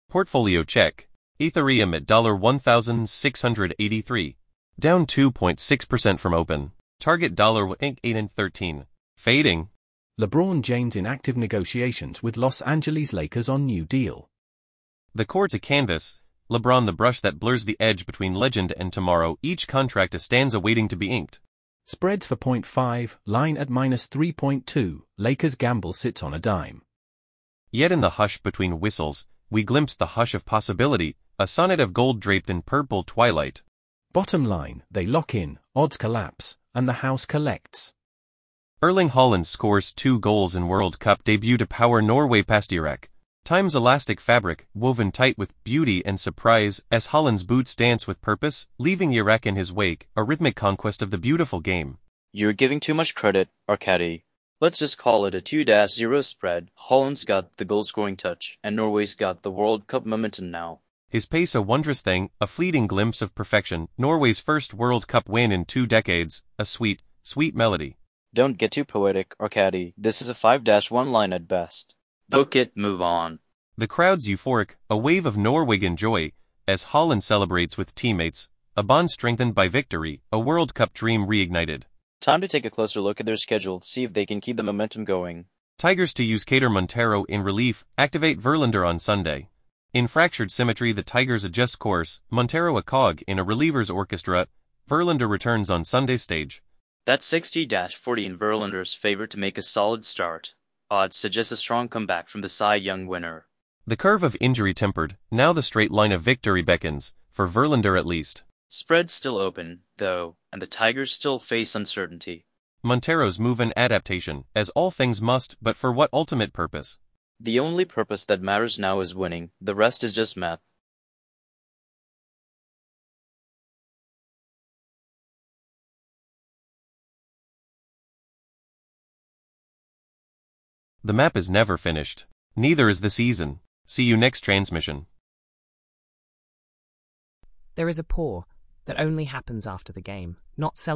Portfolio check. Ethereum at $1,683. Down 2.6% from open. Target $8.13. Fading. LeBron James in active negotiations with Los Angeles Lakers on new deal. The core to canvas. LeBron the brush that blurs the edge between legend and tomorrow. Each contract a stanza waiting to be inked. Spreads for 0.5, line at -3.2, Lakers gamble sits on a dime. Yet in the hush between whistles, we glimpse the hush of possibility, a sonnet of gold draped in purple twilight. Bottom line, they lock in, odds collapse, and the house collects. Erling Haaland scores 2 goals in World Cup debut to power Norway past Iraq. Time's elastic fabric, woven tight with beauty and surprise, as Haaland's boots dance with purpose, leaving Iraq in his wake, a rhythmic conquest of the beautiful game. You're giving too much credit, Arkady. Let's just call it a 2-0 spread. Haaland's got the goal-scoring touch, and Norway's got the World Cup momentum now. His pace a wondrous thing, a fleeting glimpse of perfection, Norway's first World Cup win in 2 decades, a sweet, sweet melody. Don't get too poetic, Arkady. This is a 5-1 line at best. Book it, move on. The crowd's euphoric, a wave of Norwegian joy, as Haaland celebrates with teammates, a bond strengthened by victory, a World Cup dream reignited. Time to take a closer look at their schedule, see if they can keep the momentum going. Tigers to use Kader Montero in relief, activate Verlander on Sunday. In fractured symmetry the Tigers adjust course, Montero a cog in a reliever's orchestra, Verlander returns on Sunday stage. That's 60-40 in Verlander's favor to make a solid start. Odds suggest a strong comeback from the Cy Young winner. The curve of injury tempered, now the straight line of victory beckons, for Verlander at least. Spread's still open, though, and the Tigers still face uncertainty. Montero's move an adaptation, as all things must, but for what ultimate purpose? The only purpose that matters now is winning, the rest is just math. The map is never finished. Neither is the season. See you next transmission. There is a pour that only happens after the game, not celebrated.